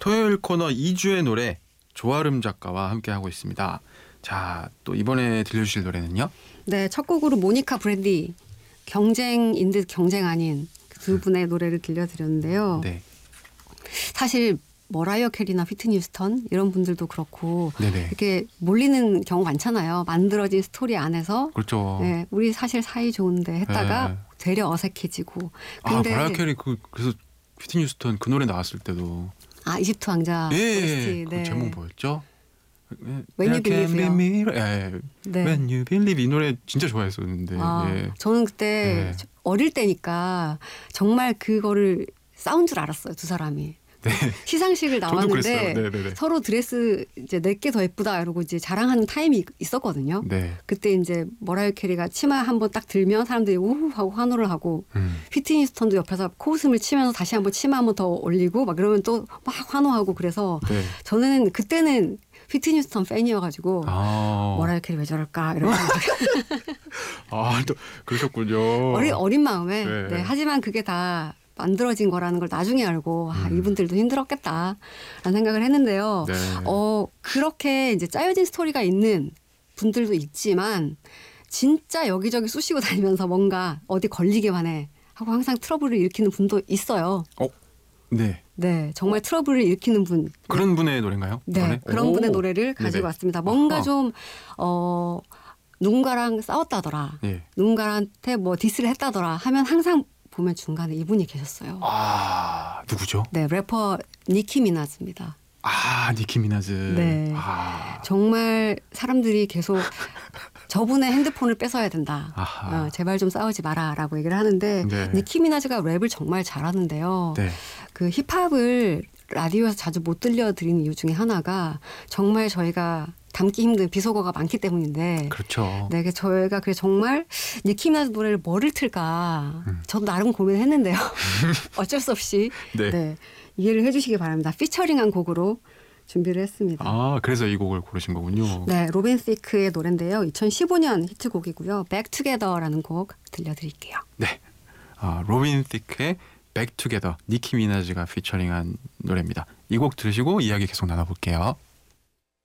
토요일 코너 2주의 노래 조아름 작가와 함께하고 있습니다. 자, 또 이번에 들려주실 노래는요? 네, 첫 곡으로 모니카 브래디, 경쟁인 듯 경쟁 아닌 두 분의 노래를 들려드렸는데요. 네. 사실 머라이어 캐리나 휘트니 휴스턴 이런 분들도 그렇고 네네. 이렇게 몰리는 경우 많잖아요. 만들어진 스토리 안에서. 그렇죠. 네, 우리 사실 사이 좋은데 했다가 네. 되려 어색해지고. 근데 머라이어 캐리 그래서 휘트니 휴스턴 그 노래 나왔을 때도 이집트 왕자 OST. 네. 그 제목 뭐였죠? When You Believe요. 예. 네. When You Believe 이 노래 진짜 좋아했었는데. 예. 저는 그때 어릴 때니까 정말 그거를 싸운 줄 알았어요. 두 사람이. 네. 시상식을 나왔는데 네네네. 서로 드레스 이제 내게 더 예쁘다 이러고 이제 자랑하는 타임이 있었거든요. 네. 그때 이제 머라이어 캐리가 치마 한번 딱 들면 사람들이 우후 하고 환호를 하고 휘트니 휴스턴도 옆에서 코웃음을 치면서 다시 한번 치마 한번 더 올리고 막 그러면 또 막 환호하고 그래서 네. 저는 그때는 휘트니 휴스턴 팬이어가지고 머라이어 캐리 왜 저럴까 이렇게 또 그러셨군요. 어린 마음에 네. 네, 하지만 그게 다 만들어진 거라는 걸 나중에 알고 이분들도 힘들었겠다라는 생각을 했는데요. 네. 그렇게 이제 짜여진 스토리가 있는 분들도 있지만 진짜 여기저기 쑤시고 다니면서 뭔가 어디 걸리기만 해 하고 항상 트러블을 일으키는 분도 있어요. 네. 네, 정말 트러블을 일으키는 분. 그런 분의 노래인가요? 네, 이번에? 그런 분의 노래를 가지고 네네. 왔습니다. 뭔가 좀 누군가랑 싸웠다더라. 예. 누군가한테 뭐 디스를 했다더라 하면 항상 보면 중간에 이분이 계셨어요. 누구죠? 네, 래퍼 니키 미나즈입니다. 니키 미나즈. 네. 정말 사람들이 계속 저분의 핸드폰을 뺏어야 된다. 제발 좀 싸우지 마라라고 얘기를 하는데 네. 니키 미나즈가 랩을 정말 잘하는데요. 네. 그 힙합을 라디오에서 자주 못 들려드리는 이유 중에 하나가 정말 저희가 담기 힘든 비속어가 많기 때문인데. 그렇죠. 네, 저희가 그래 정말 니키 미나즈 노래를 뭐를 틀까. 저도 나름 고민했는데요. 어쩔 수 없이 네. 이해를 해주시기 바랍니다. 피처링한 곡으로 준비를 했습니다. 그래서 이 곡을 고르신 거군요. 네, 로빈 시크의 노래인데요. 2015년 히트곡이고요. Back Together라는 곡 들려드릴게요. 네, 로빈 시크의 Back Together, 니키 미나즈가 피처링한 노래입니다. 이 곡 들으시고 이야기 계속 나눠볼게요.